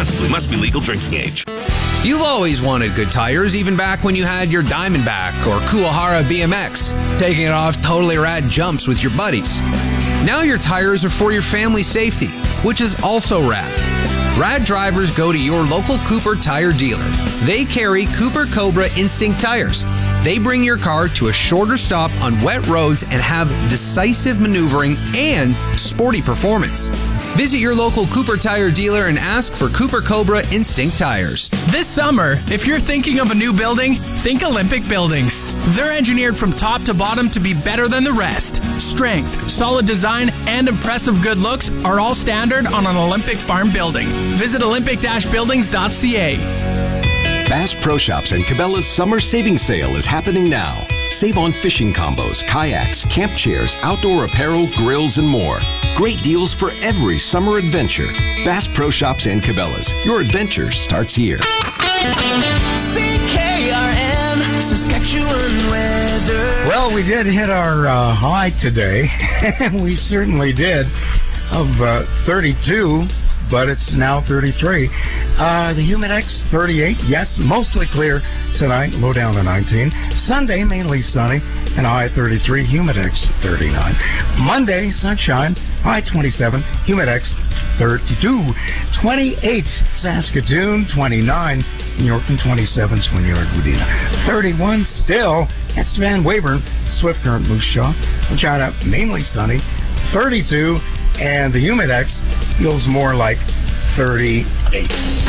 responsibly. Must be legal drinking age. You've always wanted good tires, even back when you had your Diamondback or Kuwahara BMX, taking it off totally rad jumps with your buddies. Now your tires are for your family's safety, which is also rad. Rad drivers go to your local Cooper tire dealer. They carry Cooper Cobra Instinct tires. They bring your car to a shorter stop on wet roads and have decisive maneuvering and sporty performance. Visit your local Cooper tire dealer and ask for Cooper Cobra Instinct tires. This summer, if you're thinking of a new building, think Olympic Buildings. They're engineered from top to bottom to be better than the rest. Strength, solid design, and impressive good looks are all standard on an Olympic Farm building. Visit olympic-buildings.ca. Bass Pro Shops and Cabela's summer savings sale is happening now. Save on fishing combos, kayaks, camp chairs, outdoor apparel, grills, and more. Great deals for every summer adventure. Bass Pro Shops and Cabela's. Your adventure starts here. CKRM, Saskatchewan weather. Well, we did hit our high today, and we certainly did, of 32. But it's now 33. The Humidex, 38. Yes, mostly clear tonight, low down to 19. Sunday, mainly sunny, and high 33. Humidex, 39. Monday, sunshine, high 27. Humidex, 32. 28, Saskatoon, 29. Yorkton, 27. Swinyard, Wadena, 31. Still, Estevan, Weyburn, Swift Current, Moose Jaw. Regina, mainly sunny, 32. And the Humidex feels more like 38.